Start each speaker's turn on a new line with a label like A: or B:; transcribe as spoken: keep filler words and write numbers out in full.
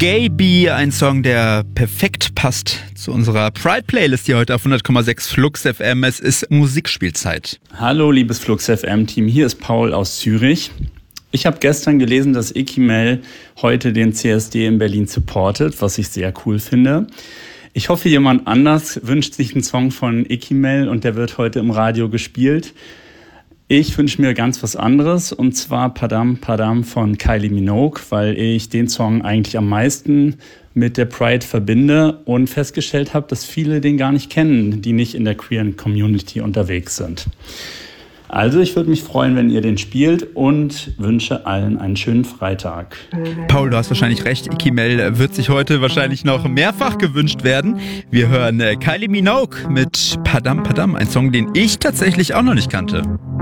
A: Gay Bee, ein Song, der perfekt passt zu unserer Pride-Playlist hier heute auf hundert Komma sechs Flux F M. Es ist Musikspielzeit.
B: Hallo, liebes Flux F M-Team, hier ist Paul aus Zürich. Ich habe gestern gelesen, dass Ekimel heute den C S D in Berlin supportet, was ich sehr cool finde. Ich hoffe, jemand anders wünscht sich einen Song von Ekimel und der wird heute im Radio gespielt. Ich wünsche mir ganz was anderes, und zwar Padam Padam von Kylie Minogue, weil ich den Song eigentlich am meisten mit der Pride verbinde und festgestellt habe, dass viele den gar nicht kennen, die nicht in der queeren Community unterwegs sind. Also ich würde mich freuen, wenn ihr den spielt, und wünsche allen einen schönen Freitag.
A: Paul, du hast wahrscheinlich recht. Ekimel wird sich heute wahrscheinlich noch mehrfach gewünscht werden. Wir hören Kylie Minogue mit Padam Padam, ein Song, den ich tatsächlich auch noch nicht kannte.